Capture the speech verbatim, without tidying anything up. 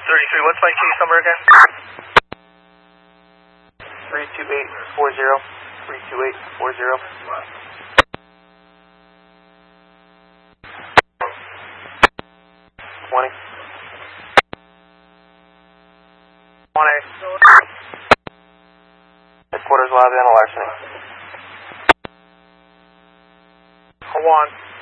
thirty-three, what's my case number again? three two eight four zero. three two eight four zero. twenty. twenty. Headquarters lobby on a larceny. one.